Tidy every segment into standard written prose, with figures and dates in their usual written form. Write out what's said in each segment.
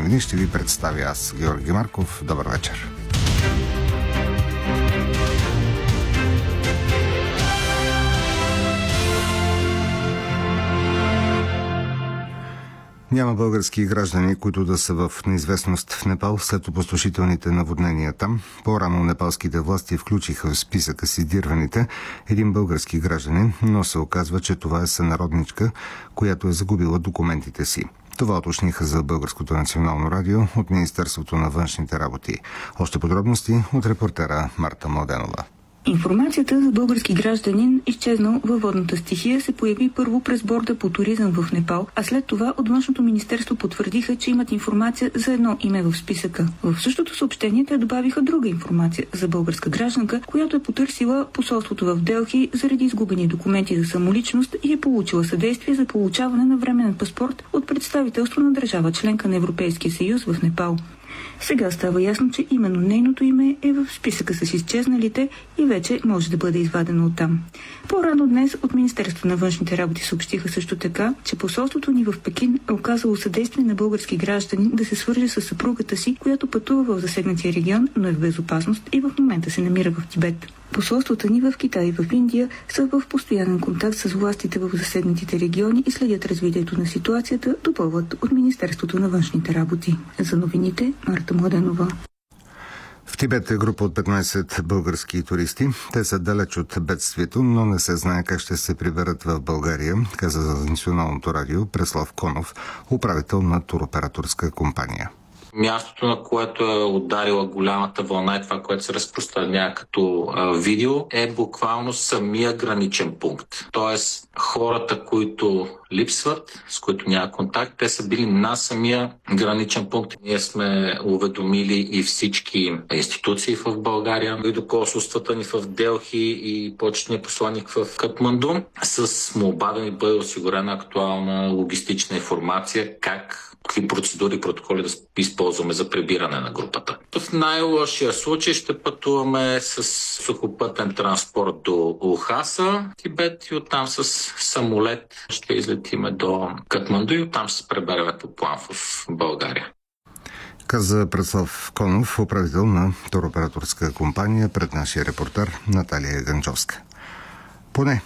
новини ще ви представя аз, Георги Марков. Добър вечер. Няма български граждани, които да са в неизвестност в Непал след опустошителните наводнения там. По-рано непалските власти включиха в списъка с издирваните един български гражданин, но се оказва, че това е сънародничка, която е загубила документите си. Това уточниха за Българското национално радио от Министерството на външните работи. Още подробности от репортера Марта Младенова. Информацията за български гражданин, изчезнал във водната стихия, се появи първо през борда по туризъм в Непал, а след това от Външното министерство потвърдиха, че имат информация за едно име в списъка. В същото съобщение те добавиха друга информация за българска гражданка, която е потърсила посолството в Делхи заради изгубени документи за самоличност и е получила съдействие за получаване на временен паспорт от представителство на държава членка на Европейския съюз в Непал. Сега става ясно, че именно нейното име е в списъка с изчезналите и вече може да бъде извадено оттам. По-рано днес от Министерството на външните работи съобщиха също така, че посолството ни в Пекин е оказало съдействие на български граждани да се свърже с съпругата си, която пътува в засегнатия регион, но е в безопасност и в момента се намира в Тибет. Посолствата ни в Китай и в Индия са в постоянен контакт с властите в засегнатите региони и следят развитието на ситуацията, допълват от Министерството на външните работи. За новините, Марта Младенова. В Тибет е група от 15 български туристи. Те са далеч от бедствието, но не се знае как ще се приберат в България, каза за Националното радио Преслав Конов, управител на туроператорска компания. Мястото, на което е ударила голямата вълна и това, което се разпространява като видео, е буквално самия граничен пункт. Тоест, хората, които липсват, с които няма контакт, те са били на самия граничен пункт. Ние сме уведомили и всички институции в България, и до консулствата ни в Делхи и почетния посланник в Катманду, с молба да ни бъде осигурена актуална логистична информация, какви процедури и протоколи да използваме за прибиране на групата. В най-лошия случай ще пътуваме с сухопътен транспорт до Лхаса, Тибет, и оттам с самолет ще излетиме до Катманду и оттам ще се пребереме по план в България. Каза Преслав Конов, управител на туроператорска компания, пред нашия репортер Наталия Ганчовска. Поне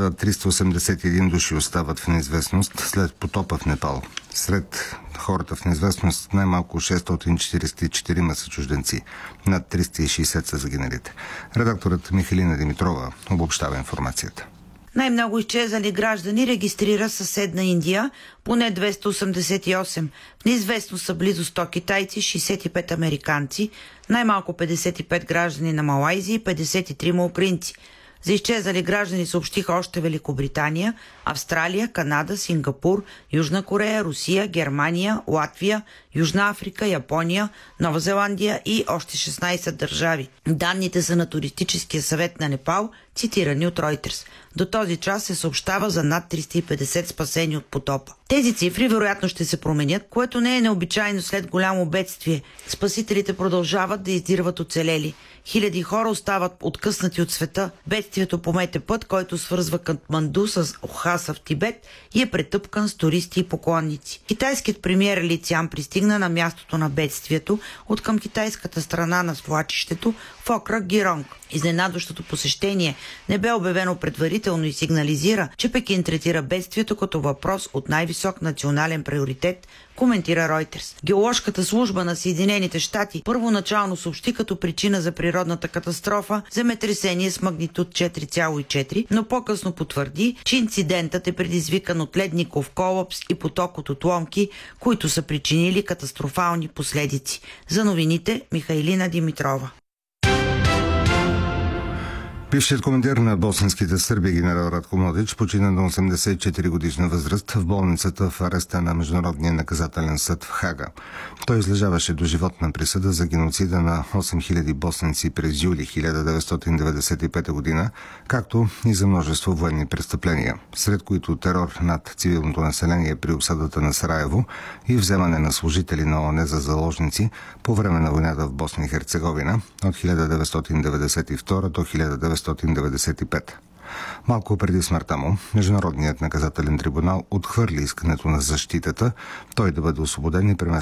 1381 души остават в неизвестност след потопа в Непал. Сред хората в неизвестност най-малко 644 са чужденци. Над 360 са загиналите. Редакторът Михайлина Димитрова обобщава информацията. Най-много изчезнали граждани регистрира съседна Индия, поне 288. В неизвестност са близо 100 китайци, 65 американци, най-малко 55 граждани на Малайзия и 53 украинци. За изчезнали граждани съобщиха още Великобритания, Австралия, Канада, Сингапур, Южна Корея, Русия, Германия, Латвия, Южна Африка, Япония, Нова Зеландия и още 16 държави. Данните са на Туристическия съвет на Непал, цитирани от Reuters. До този час се съобщава за над 350 спасени от потопа. Тези цифри вероятно ще се променят, което не е необичайно след голямо бедствие. Спасителите продължават да издирват оцелели. Хиляди хора остават откъснати от света. Бедствието помете път, който свързва Катманду с Лхаса в Тибет и е претъпкан с туристи и поклонници. Китайският премиер Ли Цян пристигна на мястото на бедствието от към китайската страна на свлачището в окръг Гиронг. Изненадващото посещение не бе обявено предварително и сигнализира, че Пекин третира бедствието като въпрос от най-висок национален приоритет, коментира Reuters. Геоложката служба на Съединените щати първоначално съобщи като причина за природната катастрофа земетресение с магнитуд 4,4, но по-късно потвърди, че инцидентът е предизвикан от ледников колапс и поток от отломки, които са причинили катастрофални последици. За новините Михайлина Димитрова. Бившият командир на босненските сърби генерал Радко Младич почина на 84 годишна възраст в болницата в ареста на Международния наказателен съд в Хага. Той излежаваше доживотна присъда за геноцида на 8000 босненци през юли 1995 година, както и за множество военни престъпления, сред които терор над цивилното население при осадата на Сараево и вземане на служители на ООН за заложници по време на войната в Босна и Херцеговина от 1992 до 1995. Малко преди смъртта му, Международният наказателен трибунал отхвърли искането на защитата той да бъде освободен и преместен